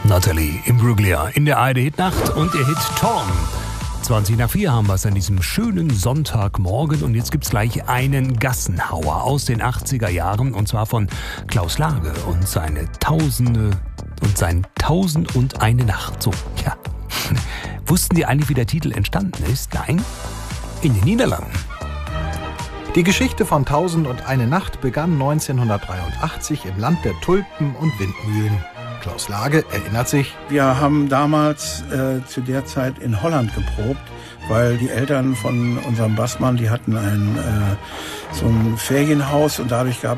Natalie Imbruglia in der ARD-Hitnacht und ihr Hit Torn. 20:04 haben wir es an diesem schönen Sonntagmorgen und jetzt gibt's gleich einen Gassenhauer aus den 80er Jahren und zwar von Klaus Lage und seine Tausende und sein 1001 Nacht. So, ja. Wussten Sie eigentlich, wie der Titel entstanden ist? Nein? In den Niederlanden. Die Geschichte von 1001 Nacht begann 1983 im Land der Tulpen und Windmühlen. Klaus Lage erinnert sich: Wir haben damals zu der Zeit in Holland geprobt, weil die Eltern von unserem Bassmann, die hatten so ein Ferienhaus und dadurch gab